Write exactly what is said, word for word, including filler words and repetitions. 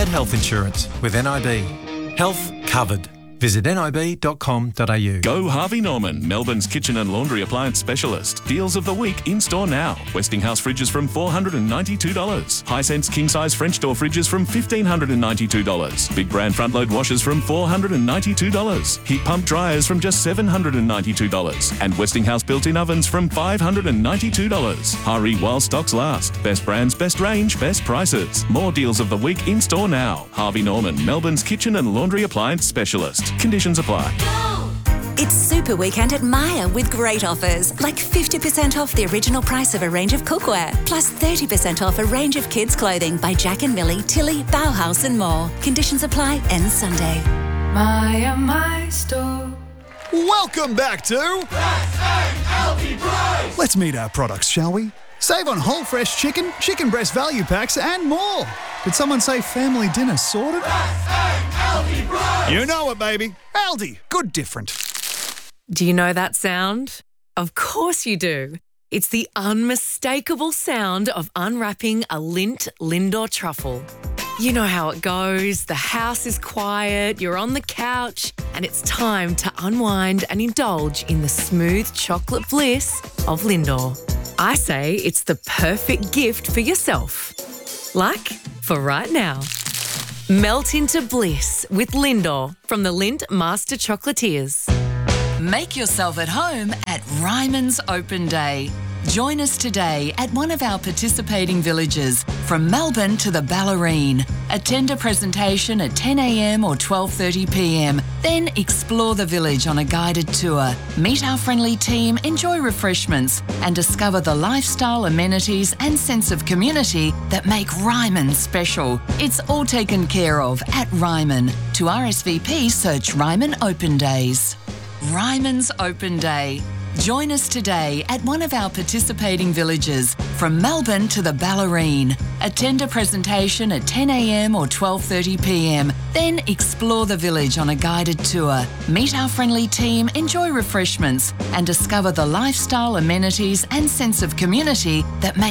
had health insurance with N I B. Health covered. Visit nib dot com dot a u. Go Harvey Norman, Melbourne's kitchen and laundry appliance specialist. Deals of the week in store now. Westinghouse fridges from four hundred ninety-two dollars. Hisense king size French door fridges from one thousand five hundred ninety-two dollars. Big brand front load washers from four hundred ninety-two dollars. Heat pump dryers from just seven hundred ninety-two dollars. And Westinghouse built-in ovens from five hundred ninety-two dollars. Hurry while stocks last. Best brands, best range, best prices. More deals of the week in store now. Harvey Norman, Melbourne's kitchen and laundry appliance specialist. Conditions apply. It's Super Weekend at Myer with great offers, like fifty percent off the original price of a range of cookware, plus thirty percent off a range of kids' clothing by Jack and Millie, Tilly, Bauhaus and more. Conditions apply. Ends Sunday. Myer, my store. Welcome back to Best Egg Healthy Price. Let's meet our products, shall we? Save on whole fresh chicken, chicken breast value packs and more. Did someone say family dinner sorted? Best Egg Healthy Price. You know it, baby. Aldi. Good different. Do you know that sound? Of course you do. It's the unmistakable sound of unwrapping a Lindt Lindor truffle. You know how it goes. The house is quiet, you're on the couch, and it's time to unwind and indulge in the smooth chocolate bliss of Lindor. I say it's the perfect gift for yourself. Like for right now. Melt into bliss with Lindor from the Lindt Master Chocolatiers. Make yourself at home at Ryman's Open Day. Join us today at one of our participating villages from Melbourne to the Ballerine. Attend a presentation at ten a m or twelve thirty p m. Then explore the village on a guided tour. Meet our friendly team, enjoy refreshments and discover the lifestyle, amenities and sense of community that make Ryman special. It's all taken care of at Ryman. To R S V P, search Ryman Open Days. Ryman's Open Day. Join us today at one of our participating villages from Melbourne to the Ballerine. Attend a presentation at ten a m or twelve thirty p m. Then explore the village on a guided tour. Meet our friendly team, enjoy refreshments and discover the lifestyle, amenities and sense of community that make